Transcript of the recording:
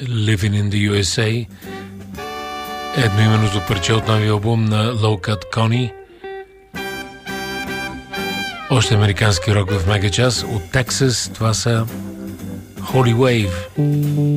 Living in the USA. Едноименното парче от новия албум на Low Cut Connie. Още американски рок в мега час от Тексас. Това са Holy Wave.